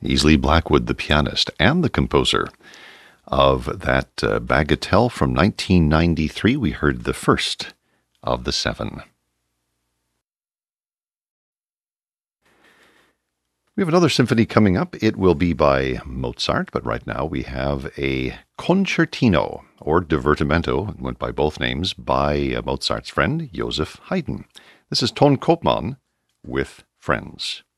Easley Blackwood, the pianist and the composer of that Bagatelle from 1993. We heard the first of the seven. We have another symphony coming up. It will be by Mozart, but right now we have a concertino, or divertimento, it went by both names, by Mozart's friend, Joseph Haydn. This is Ton Koopman with Friends.